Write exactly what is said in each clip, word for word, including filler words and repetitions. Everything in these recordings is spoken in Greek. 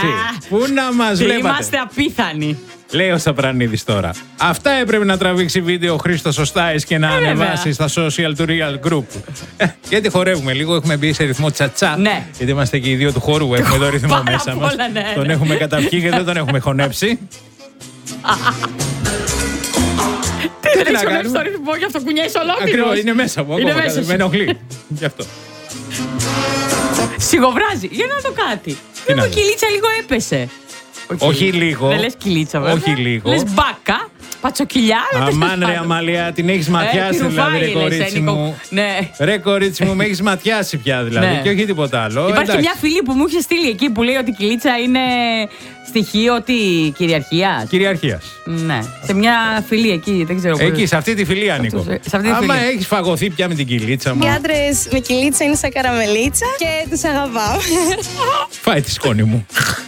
έτσι. Πού να μας βλέπατε. Είμαστε απίθανοι. Λέει ο Σαπρανίδης τώρα. Αυτά έπρεπε να τραβήξει βίντεο ο Χρήστος ο Στάις και να ε, ανεβάσει στα social του Real Group. Ε, γιατί χορεύουμε λίγο, έχουμε μπει σε ρυθμό τσατσά. Ναι. Γιατί είμαστε και οι δύο του χώρου, έχουμε το ρυθμό μέσα μας. Ναι, τον ναι. έχουμε καταπιεί και δεν τον έχουμε χωνέψει. Τι δεν έχεις χωνέψει το ρυθμό, γι' αυτό κουνιέσαι ολόκληρος. Ακριβώς, είναι μέσα μου. Είναι μέσα σου. Με ενοχλεί. Γι' αυτό. Σιγοβράζει. Για να το κάτι. Τι η κυλίτσα λίγο έπεσε. Όχι λίγο. Δεν λες κυλίτσα, βέβαια. Όχι λίγο. Λες μπάκα, πατσοκυλιά. Αμάν ρε Αμαλία, την έχεις ματιάσει ε, δηλαδή, ρε λες, κορίτσι μου. Ναι. Ρε κορίτσι μου, με έχεις ματιάσει πια δηλαδή. Ναι. Και όχι τίποτα άλλο. Υπάρχει εντάξει. και μια φίλη που μου είχε στείλει εκεί που λέει ότι η κυλίτσα είναι στοιχείο ότι κυριαρχίας. Κυριαρχίας. Ναι. Σε μια φιλή εκεί, δεν ξέρω. Εκεί, σε αυτή τη φιλή ανήκω. Σε αυτή τη Άμα φιλή. έχεις φαγωθεί πια με την κυλίτσα μου. Οι άντρες με κυλίτσα είναι σαν καραμελίτσα και τους αγαπάω. Φάει τη σκόνη μου.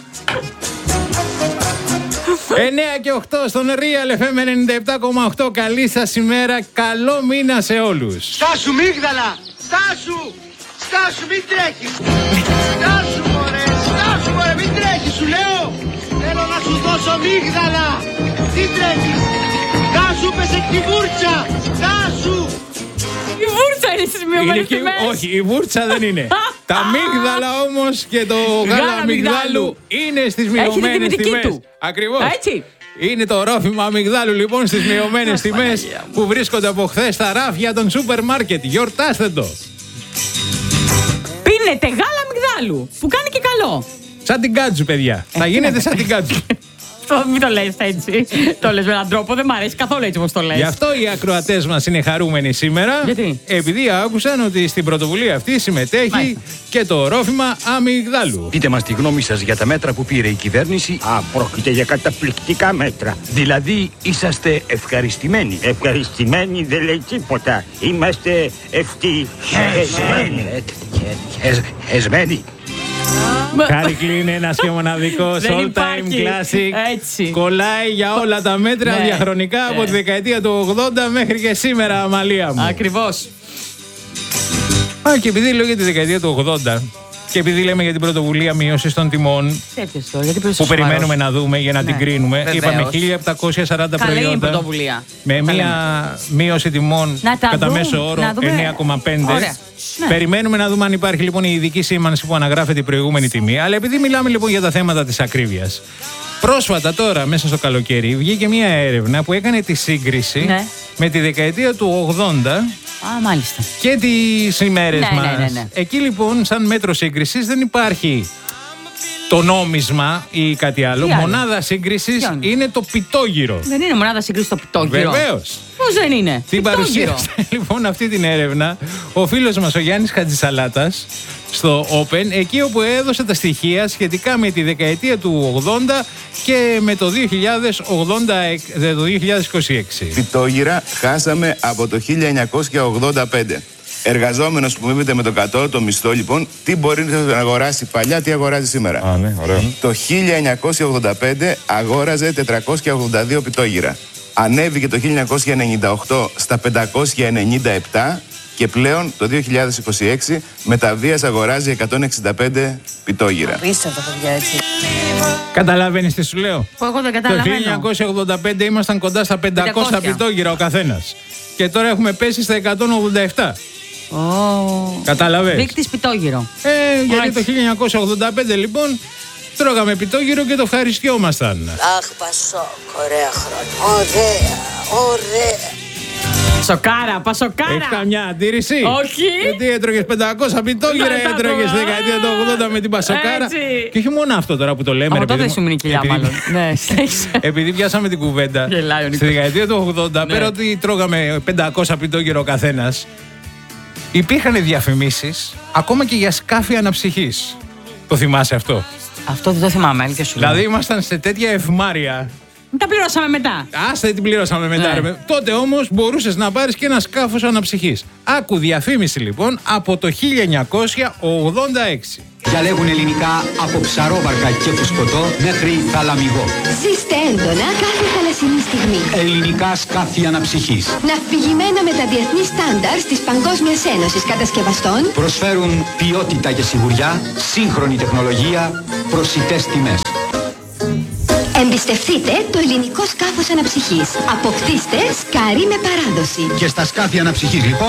εννιά και οκτώ στον Real εφ εμ ενενήντα επτά κόμμα οκτώ. Καλή σας ημέρα, καλό μήνα σε όλους. Στάσου μίγδαλα, στάσου, στάσου μην τρέχεις. Στάσου μωρέ, στάσου μωρέ, μην τρέχεις σου λέω. Θέλω να σου δώσω μίγδαλα, τι τρέχεις. Στάσου πέσε τη βούρτσα, στάσου. Η βούρτσα είναι στις μειωμένες τιμές. Όχι, η βούρτσα δεν είναι. Τα μίγδαλα όμως και το γάλα αμυγδάλου είναι στις μειωμένες τιμές. Ακριβώς. Έτσι. Είναι το ρόφημα αμυγδάλου λοιπόν στις μειωμένες τιμές που βρίσκονται από χθες στα ράφια των σούπερ μάρκετ. Γιορτάστε το. Πίνετε γάλα αμυγδάλου που κάνει και καλό. Σαν την κάτζου, παιδιά. Θα γίνετε σαν την κάτζου. Μην το λες έτσι. Το λες με έναν τρόπο, δεν μ' αρέσει καθόλου έτσι όπως το λες. Γι' αυτό οι ακροατές μας είναι χαρούμενοι σήμερα. Γιατί? Επειδή άκουσαν ότι στην πρωτοβουλία αυτή συμμετέχει Μάλιστα. και το ρόφημα αμυγδάλου. Πείτε μας τη γνώμη σας για τα μέτρα που πήρε η κυβέρνηση. Α, πρόκειται για καταπληκτικά μέτρα. Δηλαδή, είσαστε ευχαριστημένοι. Ευχαριστημένοι δεν λέει τίποτα. Είμαστε ευτυχισμένοι. Εσμένοι. Χάρηκλη είναι ένας και μοναδικός Δεν all time υπάρχει. classic. Έτσι. Κολλάει για όλα τα μέτρα Ναι. διαχρονικά από τη δεκαετία του ογδόντα μέχρι και σήμερα, Αμαλία μου. Ακριβώς. Α, και επειδή λέω για τη δεκαετία του ογδόντα και επειδή λέμε για την πρωτοβουλία μείωσης των τιμών Τέτοιες τώρα, γιατί πήρες που τόσο περιμένουμε σοβαρός. να δούμε για να Ναι, την κρίνουμε, βεβαίως. είπαμε χίλια επτακόσια σαράντα Καλή είναι η προϊόντα πρωτοβουλία. με Καλή μία μείωση τιμών Να τα κατά δούμε, μέσο όρο να δούμε. εννιά κόμμα πέντε. Ωραία. Ναι. Περιμένουμε να δούμε αν υπάρχει λοιπόν η ειδική σήμανση που αναγράφεται η προηγούμενη τιμή. Αλλά επειδή μιλάμε λοιπόν για τα θέματα της ακρίβειας, πρόσφατα τώρα μέσα στο καλοκαίρι βγήκε μία έρευνα που έκανε τη σύγκριση Ναι. με τη δεκαετία του ογδόντα Α, μάλιστα. και τις ημέρες Ναι, μας. ναι, ναι, ναι. Εκεί λοιπόν σαν μέτρο σύγκρισης δεν υπάρχει το νόμισμα ή κάτι άλλο. Τι άλλο? Μονάδα σύγκρισης Ποιο είναι? είναι το πιτόγυρο. Δεν είναι μονάδα σύγκριση στο πιτόγυρο. Βεβαίως. Πώς δεν είναι. Την Πιτόγυρο. παρουσίασε λοιπόν αυτή την έρευνα ο φίλος μας ο Γιάννης Χατζησαλάτας στο Open, εκεί όπου έδωσε τα στοιχεία σχετικά με τη δεκαετία του ογδόντα και με το δύο χιλιάδες ογδόντα, το δύο χιλιάδες είκοσι έξι. Πιτόγυρα χάσαμε από το χίλια εννιακόσια ογδόντα πέντε. Εργαζόμενος που μείνεται με το κατώτατο μισθό, λοιπόν, τι μπορεί να αγοράσει παλιά, τι αγοράζει σήμερα. Α, ναι, ωραίο. Το χίλια εννιακόσια ογδόντα πέντε αγόραζε τετρακόσια ογδόντα δύο πιτόγυρα. Ανέβηκε το χίλια εννιακόσια ενενήντα οκτώ στα πεντακόσια ενενήντα επτά και πλέον το δύο χιλιάδες είκοσι έξι με τα βίας αγοράζει εκατόν εξήντα πέντε πιτόγυρα. Απίστευτο, παιδιά, έτσι. Καταλαβαίνεις τι σου λέω? Που εγώ δεν Το καταλαβαίνω. χίλια εννιακόσια ογδόντα πέντε ήμασταν κοντά στα πεντακόσια πεντακόσια. πιτόγυρα ο καθένας. Και τώρα έχουμε πέσει στα εκατόν ογδόντα επτά. Oh. Καταλαβαίνεις? Δείκτης πιτόγυρο. Ε, γιατί Μάλιστα. το χίλια εννιακόσια ογδόντα πέντε λοιπόν τρώγαμε πιτόγυρο και το ευχαριστιόμασταν. Αχ, Πασόκ, ωραία χρόνια. Ωραία, ωραία. Πασοκάρα, πασοκάρα. Έχει καμιά αντίρρηση? Όχι. Γιατί έτρωγες πεντακόσια πιτόγυρα, Δεν τα έτρωγες στη τρώγα. δεκαετία του ογδόντα με την πασοκάρα. Έτσι. Και όχι μόνο αυτό τώρα που το λέμε. Από ρε τότε παιδί σου μου. μείνει κοιλιά, Επειδή- μάλλον. Ναι, συνέχισε. Επειδή πιάσαμε την κουβέντα, Γελάει ο Νίκος. στη δεκαετία του ογδόντα, Ναι. πέρα ότι τρώγαμε πεντακόσια πιτόγυρο ο καθένας, υπήρχαν διαφημίσεις ακόμα και για σκάφη αναψυχής. Το θυμάσαι αυτό? Αυτό δεν το θυμάμαι, αλήθεια σου λέω. Δηλαδή ήμασταν σε τέτοια ευμάρεια. Τα πληρώσαμε μετά. Άστε την πληρώσαμε μετά. Ναι. Ρε. Τότε όμως μπορούσες να πάρεις και ένα σκάφος αναψυχής. Άκου διαφήμιση λοιπόν από το χίλια εννιακόσια ογδόντα έξι. Διαλέγουν ελληνικά από ψαρόβαρκα και φουσκωτό μέχρι θαλαμιγό. Ζήστε έντονα κάθε θαλασσινή στιγμή. Ελληνικά σκάφη αναψυχής. Ναυπηγημένα με τα διεθνή στάνταρ της Παγκόσμιας Ένωσης Κατασκευαστών. Προσφέρουν ποιότητα και σιγουριά, σύγχρονη τεχνολογία, προσιτές τιμές. Εμπιστευτείτε το ελληνικό σκάφος αναψυχής. Αποκτήστε σκάρι με παράδοση. Και στα σκάφη αναψυχής λοιπόν,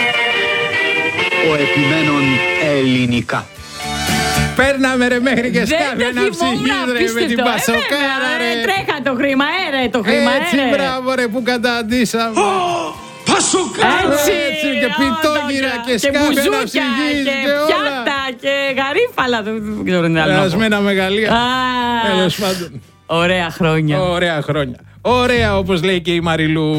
ο επιμένων ελληνικά. Παίρναμε ρε μέχρι και σκάφη αναψυχής ρε με την πασοκάρα ρε. Τρέχα το χρήμα, έρε το χρήμα, έρε. Έτσι μπράβο ρε που καταντήσαμε. Πασοκάρα! Έτσι, έτσι και πιτόγυρα και σκάφη αναψυχής και πιάτα και γαρίφαλα. Δεν ξέρω τι άλλο. Περασμένα μεγαλεία. Τέλος πάντων. Ωραία χρόνια. Ωραία χρόνια. Ωραία όπως λέει και η Μαριλού.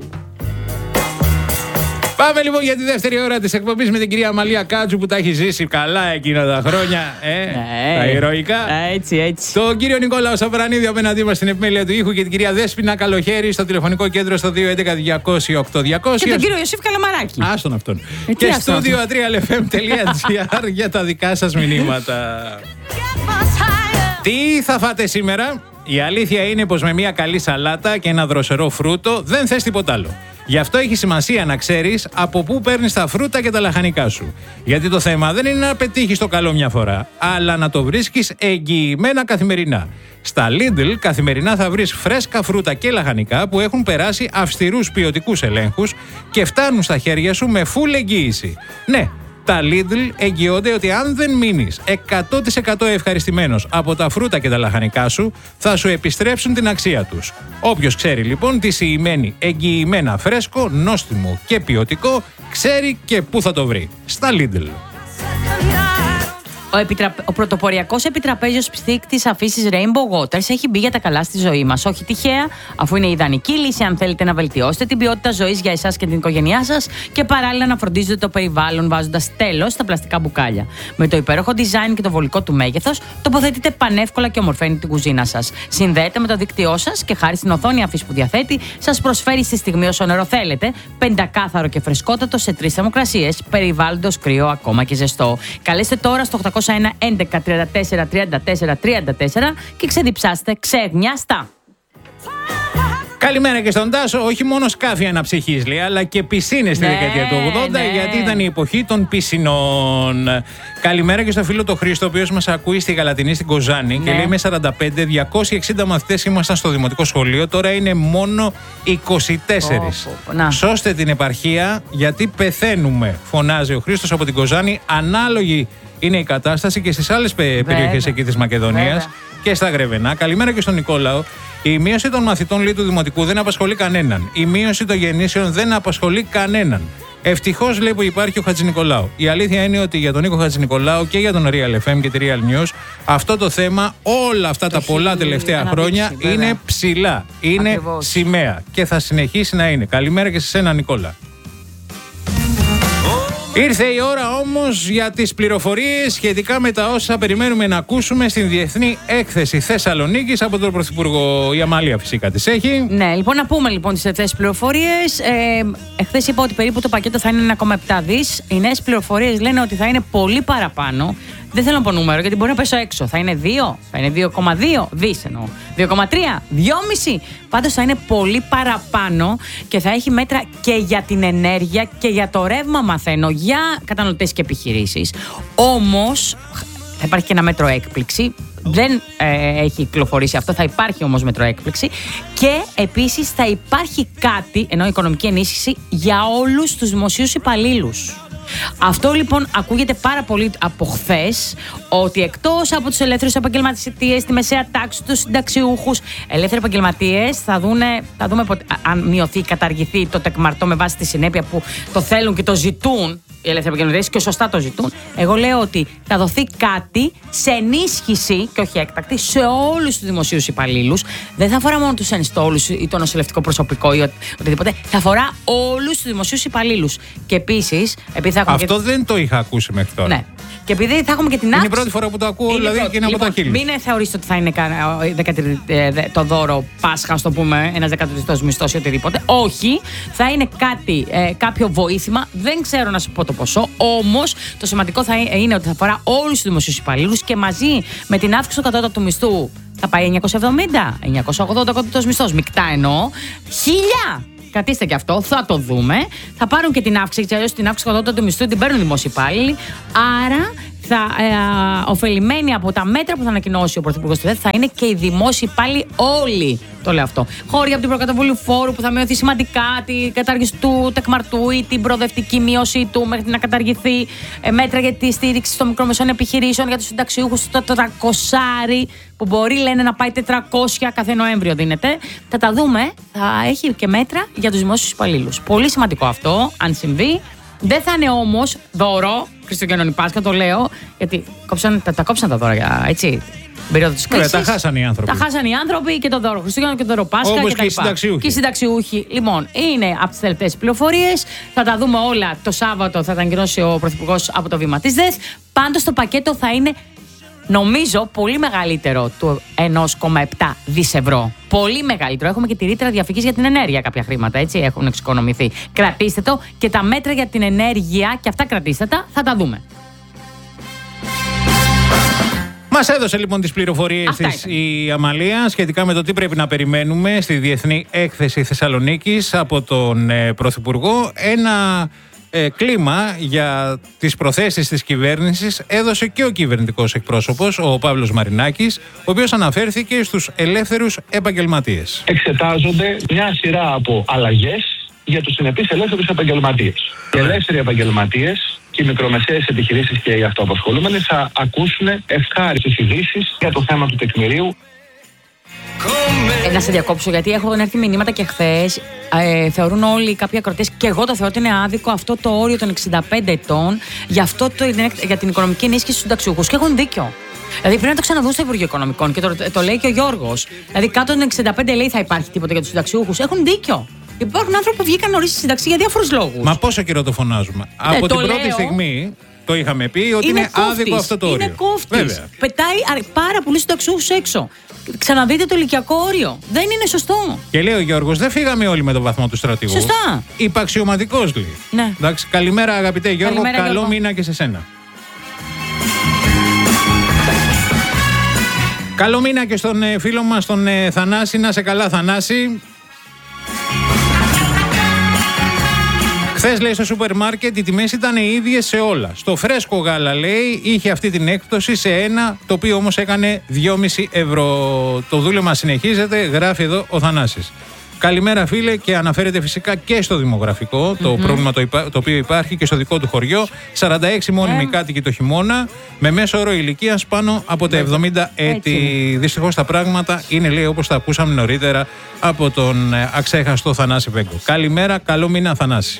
Πάμε λοιπόν για τη δεύτερη ώρα της εκπομπής με την κυρία Αμαλία Κάτσου που τα έχει ζήσει καλά εκείνα τα χρόνια. Ε, ναι, τα ηρωικά. Έτσι, έτσι. Τον κύριο Νικόλαο Σαβρανίδη απέναντί μας στην επιμέλεια του ήχου και την κυρία Δέσποινα Καλοχέρη στο τηλεφωνικό κέντρο στο δύο έντεκα διακόσια οκτώ διακόσια. Και τον κύριο Ιωσήφ Καλαμαράκη. Άστον αυτόν. Ε, και στούντιο ατρία ελ εφ εμ τελεία τζι άρ για τα δικά σας μηνύματα. Τι θα φάτε σήμερα? Η αλήθεια είναι πως με μια καλή σαλάτα και ένα δροσερό φρούτο δεν θες τίποτα άλλο. Γι' αυτό έχει σημασία να ξέρεις από πού παίρνεις τα φρούτα και τα λαχανικά σου. Γιατί το θέμα δεν είναι να πετύχεις το καλό μια φορά, αλλά να το βρίσκεις εγγυημένα καθημερινά. Στα Lidl καθημερινά θα βρεις φρέσκα φρούτα και λαχανικά που έχουν περάσει αυστηρούς ποιοτικούς ελέγχους και φτάνουν στα χέρια σου με full εγγύηση. Ναι, τα Lidl εγγυώνται ότι αν δεν μείνεις εκατό τοις εκατό ευχαριστημένος από τα φρούτα και τα λαχανικά σου, θα σου επιστρέψουν την αξία τους. Όποιος ξέρει λοιπόν τι σημαίνει εγγυημένα φρέσκο, νόστιμο και ποιοτικό, ξέρει και πού θα το βρει. Στα Lidl. Ο, επιτρα... ο πρωτοποριακός επιτραπέζιος ψύκτης αφήσης Rainbow Waters έχει μπει για τα καλά στη ζωή μας. Όχι τυχαία, αφού είναι η ιδανική λύση αν θέλετε να βελτιώσετε την ποιότητα ζωής για εσάς και την οικογένειά σας και παράλληλα να φροντίζετε το περιβάλλον βάζοντας τέλος στα πλαστικά μπουκάλια. Με το υπέροχο design και το βολικό του μέγεθος, τοποθετείτε πανεύκολα και ομορφαίνει την κουζίνα σας. Συνδέεται με το δίκτυό σας και χάρη στην οθόνη αφής που διαθέτει, σας προσφέρει στη στιγμή όσο νερό θέλετε, πεντακάθαρο και φρεσκότατο σε τρεις θερμοκρασίες, περιβάλλοντος κρύο ακόμα και ζεστό. Καλέστε τώρα στο οκτώ ένα ένα έντεκα τριάντα τέσσερα τριάντα τέσσερα τριάντα τέσσερα και ξεδιψάστε ξεγνιάστα. Καλημέρα και στον Τάσο. Όχι μόνο σκάφη αναψυχής λέει, αλλά και πισίνες στη ναι, δεκαετία του ογδόντα, ναι. γιατί ήταν η εποχή των πισινών. Καλημέρα και στο φίλο το Χρήστο, ο οποίος μας ακούει στη Γαλατινή στην Κοζάνη ναι. και λέει με σαράντα πέντε διακόσιοι εξήντα μαθητές ήμασταν στο δημοτικό σχολείο, τώρα είναι μόνο είκοσι τέσσερα. Oh, oh, Σώστε την επαρχία γιατί πεθαίνουμε, φωνάζει ο Χρήστος από την Κοζάνη. Ανάλογη είναι η κατάσταση και στις άλλες περιοχές εκεί της Μακεδονίας. Βέβαια. Και στα Γρεβενά. Καλημέρα και στον Νικόλαο. Η μείωση των μαθητών λέει του Δημοτικού δεν απασχολεί κανέναν. Η μείωση των γεννήσεων δεν απασχολεί κανέναν. Ευτυχώς λέει που υπάρχει ο Χατζηνικολάου. Η αλήθεια είναι ότι για τον Νίκο Χατζηνικολάου και για τον Real εφ εμ και τη Real News αυτό το θέμα όλα αυτά το τα πολλά τελευταία χρόνια βέβαια. Είναι ψηλά. Είναι ακριβώς. Σημαία. Και θα συνεχίσει να είναι. Καλημέρα και σε σένα Νικόλα. Ήρθε η ώρα όμως για τις πληροφορίες σχετικά με τα όσα περιμένουμε να ακούσουμε στην Διεθνή Έκθεση Θεσσαλονίκης από τον Πρωθυπουργό. Η Αμάλια φυσικά τις έχει. Ναι, λοιπόν να πούμε λοιπόν τις τελευταίες πληροφορίες. Ε, εχθές είπα ότι περίπου το πακέτο θα είναι ένα κόμμα επτά δις. Οι νέες πληροφορίες λένε ότι θα είναι πολύ παραπάνω. Δεν θέλω να πω νούμερο γιατί μπορεί να πέσω έξω. Θα είναι δύο, θα είναι δύο κόμμα δύο δις εννοώ. δύο κόμμα τρία, δυόμισι. Πάντως θα είναι πολύ παραπάνω και θα έχει μέτρα και για την ενέργεια και για το ρεύμα, μαθαίνω, για καταναλωτές και επιχειρήσεις. Όμως θα υπάρχει και ένα μέτρο έκπληξη. Δεν ε, έχει κυκλοφορήσει αυτό, θα υπάρχει όμως μέτρο έκπληξη. Και επίσης θα υπάρχει κάτι, ενώ οικονομική ενίσχυση, για όλους τους δημοσίους υπαλλήλους. Αυτό λοιπόν ακούγεται πάρα πολύ από χθες, ότι εκτός από τους ελεύθερους επαγγελματίες, τη μεσαία τάξη, τους συνταξιούχους, ελεύθεροι επαγγελματίες θα, δούνε, θα δούμε ποτέ, αν μειωθεί ή καταργηθεί το τεκμαρτό με βάση τη συνέπεια που το θέλουν και το ζητούν οι ελεύθεροι επαγγελματίες και σωστά το ζητούν. Εγώ λέω ότι θα δοθεί κάτι σε ενίσχυση και όχι έκτακτη σε όλους τους δημοσίους υπαλλήλους. Δεν θα αφορά μόνο τους ενστόλους ή το νοσηλευτικό προσωπικό ή οτιδήποτε. Θα αφορά όλους τους δημοσίους υπαλλήλους. Και επίσης, επειδή θα αυτό και... δεν το είχα ακούσει μέχρι τώρα. Ναι. Και επειδή θα έχουμε και την αύξηση. Είναι η πρώτη φορά που το ακούω, δηλαδή πρώτη. Και είναι λοιπόν, από τα χείλη. Μην θεωρήσετε ότι θα είναι το δώρο Πάσχα, α το πούμε, ένα δεκατοτρίτος μισθό ή οτιδήποτε. Όχι, θα είναι κάτι, ε, κάποιο βοήθημα. Δεν ξέρω να σου πω το ποσό. Όμως το σημαντικό θα είναι ότι θα αφορά όλους τους δημοσίους υπαλλήλους και μαζί με την αύξηση του κατώτατου μισθού θα πάει εννιακόσια εβδομήντα, εννιακόσια ογδόντα κατώτατος μισθός. Μεικτά εννοώ. Χίλια! Κρατήστε και αυτό, θα το δούμε. Θα πάρουν και την αύξηση, γιατί αλλιώς την αύξηση του κατώτατου μισθού την παίρνουν οι δημόσιοι υπάλληλοι. Άρα θα ε, ωφελημένοι από τα μέτρα που θα ανακοινώσει ο Πρωθυπουργός θα είναι και οι δημόσιοι υπάλληλοι όλοι. Το λέω αυτό. Χώροι από την προκαταβολή φόρου που θα μειωθεί σημαντικά, την κατάργηση του τεκμαρτού ή την προοδευτική μείωση του μέχρι να καταργηθεί. Ε, μέτρα για τη στήριξη των μικρομεσαίων επιχειρήσεων, για τους συνταξιούχους, το τετρακόσια που μπορεί λένε να πάει τετρακόσια κάθε Νοέμβριο δίνεται. Θα τα δούμε. Θα έχει και μέτρα για τους δημόσιους υπαλλήλους. Πολύ σημαντικό αυτό, αν συμβεί. Δεν θα είναι όμως δώρο Χριστουγέννων ή Πάσχα, το λέω, γιατί κόψαν, τα, τα κόψαν τα δώρα για έτσι. Περίοδο της κρίσης. Τα χάσαν οι άνθρωποι. Τα χάσαν οι άνθρωποι και το δώρο Χριστούγεννα και το δώρο Πάσχα. Όπως και, και, οι συνταξιούχοι. και οι συνταξιούχοι. Λοιπόν, είναι από τις τελευταίες πληροφορίες. Θα τα δούμε όλα το Σάββατο, θα τα ανακοινώσει ο Πρωθυπουργός από το βήμα της ΔΕΘ. Πάντως το πακέτο θα είναι, νομίζω, πολύ μεγαλύτερο του ένα κόμμα επτά δις ευρώ. Πολύ μεγαλύτερο. Έχουμε και τη ρήτρα διαφυγής για την ενέργεια. Κάποια χρήματα έτσι έχουν εξοικονομηθεί. Κρατήστε το και τα μέτρα για την ενέργεια, και αυτά κρατήστε τα, θα τα δούμε. Μας έδωσε λοιπόν τις πληροφορίες της η Αμαλία σχετικά με το τι πρέπει να περιμένουμε στη Διεθνή Έκθεση Θεσσαλονίκης από τον ε, Πρωθυπουργό. Ένα ε, κλίμα για τις προθέσεις της κυβέρνησης έδωσε και ο κυβερνητικός εκπρόσωπος, ο Παύλος Μαρινάκης, ο οποίος αναφέρθηκε στους ελεύθερους επαγγελματίες. Εξετάζονται μια σειρά από αλλαγές για τους συνεπείς ελεύθερους επαγγελματίες. Οι ελεύθεροι επαγγελματίες και οι μικρομεσαίες επιχειρήσεις και οι αυτοαπασχολούμενοι θα ακούσουν ευχάριστες ειδήσεις για το θέμα του τεκμηρίου. Ε, να σε διακόψω, γιατί έχω έρθει μηνύματα και χθες. Ε, θεωρούν όλοι κάποιοι ακροτές, και εγώ το θεωρώ ότι είναι άδικο αυτό το όριο των εξήντα πέντε ετών για, αυτό το, για την οικονομική ενίσχυση στους συνταξιούχους. Και έχουν δίκιο. Δηλαδή πρέπει να το ξαναδούν στο Υπουργείο Οικονομικών και το, το λέει και ο Γιώργος. Δηλαδή κάτω των εξήντα πέντε λέει θα υπάρχει τίποτα για τους συνταξιούχους. Έχουν δίκιο. Υπάρχουν άνθρωποι που βγήκαν νωρίς στη σύνταξη για διάφορους λόγους. Μα πόσο καιρό το φωνάζουμε. Ε, Από το την πρώτη λέω, στιγμή το είχαμε πει ότι είναι, είναι άδικο αυτό το όριο. Είναι κόφτης. Πετάει πάρα πολλούς συνταξιούχους έξω. Ξαναδείτε το ηλικιακό όριο. Δεν είναι σωστό. Και λέει ο Γιώργος, δεν φύγαμε όλοι με τον βαθμό του στρατηγού. Σωστά. Υπαξιωματικός λέει. Ναι. Εντάξει, καλημέρα αγαπητέ Γιώργο, καλημέρα, καλό Γιώργο. μήνα και σε σένα. Καλό μήνα και στον φίλο μας τον Θανάση. Να σε καλά, Θανάση. Χθες, λέει, στο σούπερ μάρκετ οι τιμές ήταν οι ίδιες σε όλα. Στο φρέσκο γάλα, λέει, είχε αυτή την έκπτωση σε ένα, το οποίο όμως έκανε δυόμισι ευρώ. Το δούλεμα συνεχίζεται, γράφει εδώ ο Θανάσης. Καλημέρα, φίλε, και αναφέρεται φυσικά και στο δημογραφικό mm-hmm. το πρόβλημα το, υπά, το οποίο υπάρχει και στο δικό του χωριό. σαράντα έξι μόνιμοι yeah. κάτοικοι το χειμώνα, με μέσο όρο ηλικίας πάνω από τα εβδομήντα έτη. Δυστυχώς τα πράγματα είναι, λέει, όπως τα ακούσαμε νωρίτερα από τον αξέχαστο Θανάση Βέγκο. Καλημέρα, καλό μήνα, Θανάση.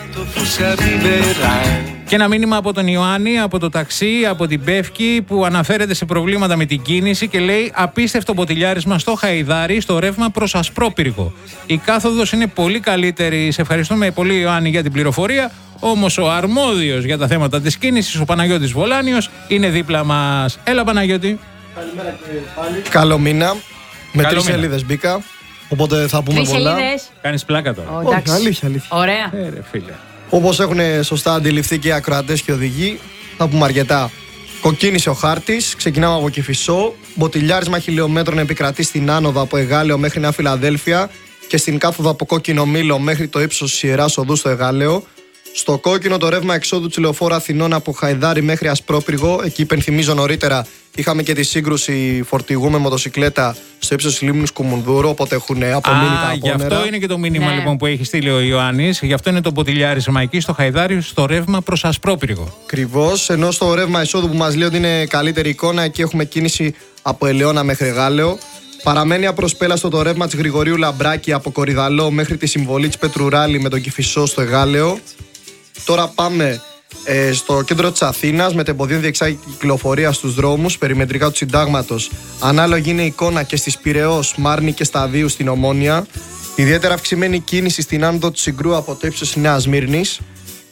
Και ένα μήνυμα από τον Ιωάννη, από το ταξί, από την Πεύκη, που αναφέρεται σε προβλήματα με την κίνηση και λέει απίστευτο μποτιλιάρισμα στο Χαϊδάρι, στο ρεύμα προς Ασπρόπυργο. Η κάθοδος είναι πολύ καλύτερη. Σε ευχαριστούμε πολύ, Ιωάννη, για την πληροφορία. Όμως ο αρμόδιος για τα θέματα της κίνησης, ο Παναγιώτης Βολάνιος, είναι δίπλα μας. Έλα, Παναγιώτη. Καλημέρα και πάλι. Καλό μήνα. Με τρεις σελίδες μπήκα. Οπότε θα πούμε Τρεις πολλά. Κάνεις πλάκα τώρα. Oh, Όχι, αλήθεια, αλήθεια. Ωραία. Ε, ρε, φίλε. Όπως έχουν σωστά αντιληφθεί και οι ακροατές και οι οδηγοί, θα πούμε αρκετά. Κοκκίνησε ο χάρτης, ξεκινάμε από Κηφισό. Μποτιλιάρισμα χιλιόμετρων επικρατεί στην άνοδο από Εγάλεο μέχρι Νέα Φιλαδέλφια και στην κάθοδο από Κόκκινο Μήλο μέχρι το ύψος της Ιεράς Οδού στο Εγάλεο. Στο κόκκινο το ρεύμα εξόδου της λεωφόρου Αθηνών από Χαϊδάρι μέχρι Ασπρόπυργο. Εκεί υπενθυμίζω νωρίτερα είχαμε και τη σύγκρουση φορτηγού με μοτοσικλέτα στο ύψος της λίμνης Κουμουνδούρου. Οπότε έχουν απομείνει τα απόνερα. Γι' αυτό είναι και το μήνυμα, ναι, λοιπόν, που έχει στείλει ο Ιωάννης. Γι' αυτό είναι το μποτιλιάρισμα εκεί στο Χαϊδάρι, στο ρεύμα προς Ασπρόπυργο. Ακριβώς. Ενώ στο ρεύμα εισόδου που μας λέει ότι είναι καλύτερη εικόνα, εκεί έχουμε κίνηση από Ελαιώνα μέχρι Γάλεο. Παραμένει απροσπέλαστο το ρεύμα της Γρηγορίου Λαμπράκη από Κορυδαλό μέχρι τη συμβολή της Πετρουράλη με τον Κηφισό στο Εγάλεο. Τώρα πάμε ε, στο κέντρο της Αθήνας με τεμποδίων διεξάγει κυκλοφορία στους δρόμους περιμετρικά του Συντάγματος. Ανάλογη είναι η εικόνα και στις Πειραιώς, Μάρνη και Σταδίου στην Ομόνια. Ιδιαίτερα αυξημένη κίνηση στην άνοδο του Συγκρού από το ύψος της Νέας Μύρνης.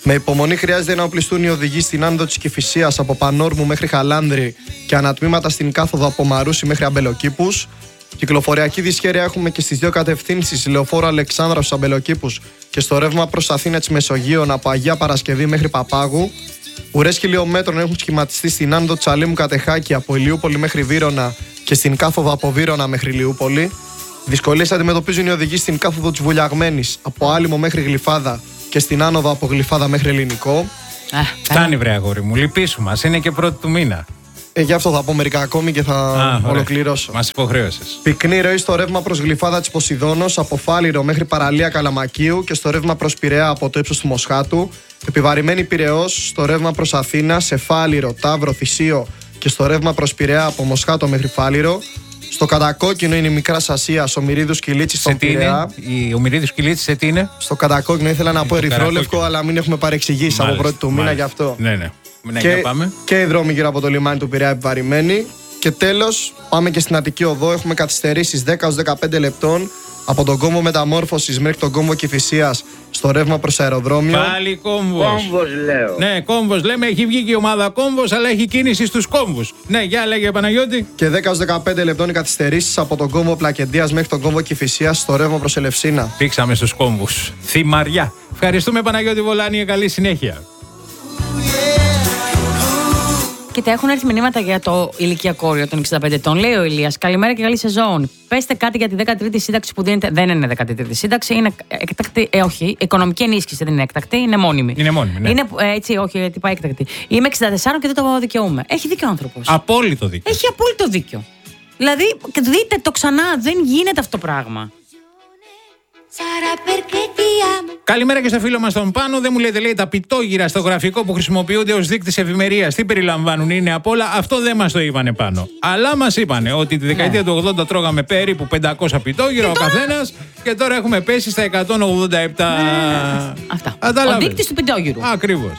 Με υπομονή χρειάζεται να οπλιστούν οι οδηγοί στην άνοδο της Κηφισίας από Πανόρμου μέχρι Χαλάνδρη και ανατμήματα στην κάθοδο από Μαρούσι μέχρι Αμπελοκήπους. Κυκλοφοριακή δυσχέρεια έχουμε και στις δύο κατευθύνσεις, λεωφόρο Αλεξάνδρα στους Αμπελοκήπους και στο ρεύμα προς Αθήνα της Μεσογείων από Αγία Παρασκευή μέχρι Παπάγου. Ουρές χιλιόμετρων έχουν σχηματιστεί στην άνοδο Τσαλίμου Κατεχάκη από Ηλιούπολη μέχρι Βύρωνα και στην κάθοδο από Βύρωνα μέχρι Ηλιούπολη. Δυσκολίες αντιμετωπίζουν οι οδηγοί στην κάθοδο της Βουλιαγμένης από Άλυμο μέχρι Γλυφάδα και στην άνοδο από Γλυφάδα μέχρι Ελληνικό. Φτάνει, βρε αγόρι μου, λυπήσου μας, είναι και πρώτη του μήνα. Ε, γι' αυτό θα πω μερικά ακόμη και θα Α, ολοκληρώσω. Μας υποχρέωσες. Πυκνή ροή στο ρεύμα προς Γλυφάδα της Ποσειδώνος από Φάληρο μέχρι παραλία Καλαμακίου και στο ρεύμα προς Πειραιά από το ύψος του Μοσχάτου. Επιβαρημένη Πειραιώς στο ρεύμα προς Αθήνα σε Φάληρο, Ταύρο, Θησίο και στο ρεύμα προς Πειραιά από Μοσχάτο μέχρι Φάληρο. Στο κατακόκκινο είναι η Μικρά Ασία, ο Μυρίδους Κιλίτσης στον Πειραιά. Ο Μυρίδους Κιλίτσης σε τι είναι? Στο κατακόκκινο ήθελα να πω ερυθρόλευκο, αλλά μην έχουμε παρεξηγήσει από πρώτη του μήνα γι' αυτό. Ναι, ναι. Ναι, και, πάμε. και οι δρόμοι γύρω από το λιμάνι του Πειραιά επιβαρημένοι. Και τέλος, πάμε και στην Αττική Οδό. Έχουμε καθυστερήσεις δέκα έως δεκαπέντε λεπτών από τον κόμβο Μεταμόρφωσης μέχρι τον κόμβο Κηφισίας στο ρεύμα προς αεροδρόμιο. Πάλι κόμβος. Κόμβος λέω. Ναι, κόμβος λέμε. Έχει βγει και η ομάδα κόμβος, αλλά έχει κίνηση στους κόμβους. Ναι, για λέγε Παναγιώτη. Και δέκα έως δεκαπέντε λεπτών οι καθυστερήσεις από τον κόμβο Πλακεντίας μέχρι τον κόμβο Κηφισίας στο ρεύμα προς Ελευσίνα. Πήξαμε στους κόμβους. Θυμαριά. Ευχαριστούμε Παναγιώτη Βολάνη, καλή συνέχεια. Κοίτα, έχουν έρθει μηνύματα για το ηλικιακό όριο των εξήντα πέντε ετών. Λέει ο Ηλίας, καλημέρα και καλή σεζόν. Πέστε κάτι για τη δέκατη τρίτη σύνταξη που δίνεται. Δεν είναι δέκατη τρίτη σύνταξη, είναι έκτακτη. Ε, όχι, οικονομική ενίσχυση δεν είναι έκτακτη, είναι μόνιμη. Είναι μόνιμη, ναι. Είναι, ε, έτσι, όχι, γιατί πάει έκτακτη. Είμαι εξήντα τέσσερα και δεν το δικαιούμαι. Έχει δίκιο ο άνθρωπος. Απόλυτο δίκιο. Έχει απόλυτο δίκιο. Δηλαδή, δείτε το ξανά, δεν γίνεται αυτό το πράγμα. Καλημέρα και στο φίλο μας τον Πάνο. Δεν μου λέτε, λέει, τα πιτόγυρα στο γραφικό που χρησιμοποιούνται ως δείκτης ευημερίας. Τι περιλαμβάνουν, είναι απ' όλα. Αυτό δεν μας το είπανε πάνω. Αλλά μας είπανε ότι τη δεκαετία ναι. του ογδόντα τρώγαμε περίπου πεντακόσια πιτόγυρα ο καθένας και τώρα έχουμε πέσει στα εκατόν ογδόντα επτά. Ναι. Αυτά. Ανταλάβες. Ο δείκτης του πιτόγυρου. Ακριβώς.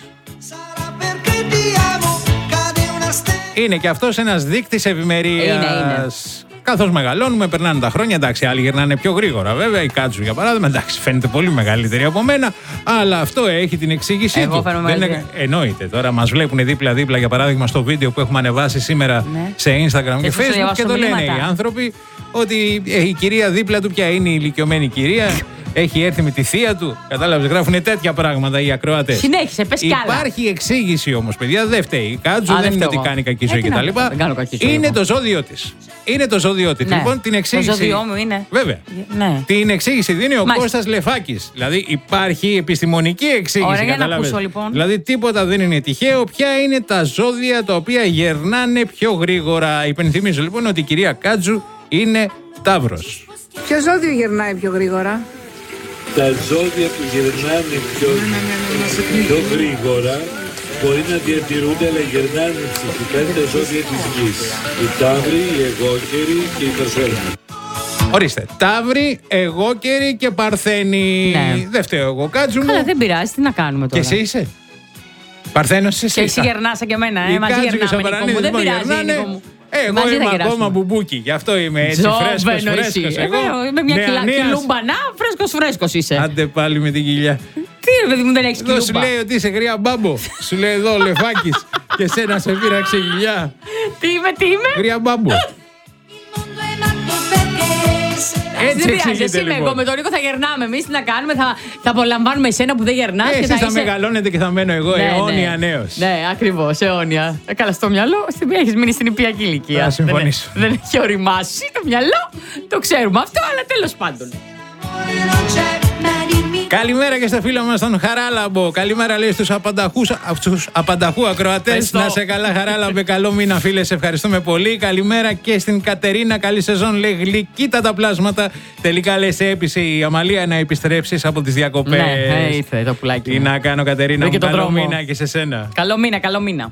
Είναι και αυτός ένας δείκτης ευημερίας. Είναι, είναι. Καθώς μεγαλώνουμε, περνάνε τα χρόνια. Εντάξει, άλλοι γυρνάνε πιο γρήγορα, βέβαια. Η Κάτσου, για παράδειγμα, εντάξει, φαίνεται πολύ μεγαλύτερη από μένα. Αλλά αυτό έχει την εξήγησή Εγώ του. Δεν είναι... Εννοείται. Τώρα μας βλέπουν δίπλα-δίπλα, για παράδειγμα, στο βίντεο που έχουμε ανεβάσει σήμερα ναι. σε Instagram και, και Facebook. Και το λένε οι άνθρωποι ότι η κυρία δίπλα του, πια είναι η ηλικιωμένη κυρία. Έχει έρθει με τη θεία του. Κατάλαβες, γράφουν τέτοια πράγματα οι ακροατές. Συνέχισε, πες κι άλλα. Υπάρχει εξήγηση όμως, παιδιά. Δεν φταίει. Η Κάτζου δεν είναι ότι κάνει κακή ζωή κτλ. Είναι το ζώδιο της. Είναι το ζώδιο της. Ναι. Λοιπόν, την εξήγηση. Το ζώδιό μου είναι. Βέβαια. Ναι. Την εξήγηση δίνει ο Μάλιστα. Κώστας Λεφάκης. Δηλαδή υπάρχει επιστημονική εξήγηση. Ωραία, για να ακούσω, λοιπόν. Δηλαδή τίποτα δεν είναι τυχαίο. Ποια είναι τα ζώδια τα οποία γερνάνε πιο γρήγορα. Υπενθυμίζω λοιπόν ότι η κυρία Κάτζου είναι Ταύρος. Ποιο ζώδιο γερνάει πιο γρήγορα? Τα ζώδια που γερνάνε πιο, πιο γρήγορα μπορεί να διατηρούνται, αλλά γερνάνε ψυχικά τα ζώδια της γης. Οι Ταύροι, οι Εγώκεροι και οι Παρθένοι. Ορίστε, Ταύροι, Εγώκεροι και Παρθένοι. Ναι. Δεν φταίω εγώ, Κάτζου μου. Καλά, δεν πειράζει, τι να κάνουμε τώρα. Και εσύ είσαι. Παρθένος είσαι. Και εσύ γερνάς και εμένα, ε, μαζί γερνάμε, Νίκο μου. Δεν πειράζει, Νίκο μου. Εγώ Μαζί είμαι ακόμα μπουμπούκι, γι' αυτό είμαι έτσι φρέσκος φρέσκος. Εγώ είμαι μια κιλούμπανα, φρέσκος φρέσκος είσαι. Άντε πάλι με την κοιλιά. Τι ρε παιδί μου, δεν έχεις κιλούμπα. Εδώ σου λέει ότι είσαι γριά μπάμπο. Σου λέει εδώ ο Λεφάκης και σένα σε πήραξε κοιλιά. Τι είμαι, τι είμαι. Γριά μπάμπο. Έτσι εξηγείται λοιπόν. Εγώ με τον Νίκο θα γερνάμε εμείς, τι να κάνουμε, θα, θα απολαμβάνουμε εσένα που δεν γερνάς. Εσείς θα, θα είσαι... μεγαλώνετε και θα μένω εγώ ναι, αιώνια ναι. νέος. Ναι, ακριβώς, αιώνια. Ε, καλά στο μυαλό, έχεις μείνει στην υπηακή ηλικία. Θα συμφωνήσω. Δεν, δεν έχει οριμάσει το μυαλό, το ξέρουμε αυτό, αλλά τέλος πάντων. Καλημέρα και στα φίλα μας τον Χαράλαμπο. Καλημέρα λέει στους, στους απανταχού ακροατές. Να σε καλά Χαράλαμπε, καλό μήνα φίλε, σε ευχαριστούμε πολύ. Καλημέρα και στην Κατερίνα, καλή σεζόν, λέει γλυκύτα τα πλάσματα. Τελικά λέει σε έπεισε η Αμαλία να επιστρέψεις από τις διακοπές. Ναι, ήρθε το πουλάκι. Τι να κάνω Κατερίνα μου, καλό δρόμο. μήνα και σε σένα. Καλό μήνα, καλό μήνα.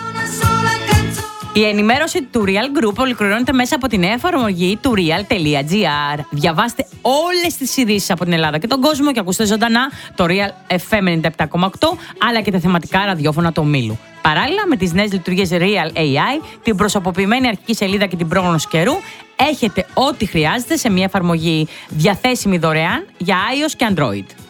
Η ενημέρωση του Real Group ολοκληρώνεται μέσα από την νέα εφαρμογή του real.gr. Διαβάστε όλες τις ειδήσεις από την Ελλάδα και τον κόσμο και ακούστε ζωντανά το Real εφ εμ ενενήντα επτά κόμμα οκτώ αλλά και τα θεματικά ραδιόφωνα του ομίλου. Παράλληλα με τις νέες λειτουργίες Real έι άι, την προσωποποιημένη αρχική σελίδα και την πρόγνωση καιρού, έχετε ό,τι χρειάζεται σε μια εφαρμογή διαθέσιμη δωρεάν για iOS και Android.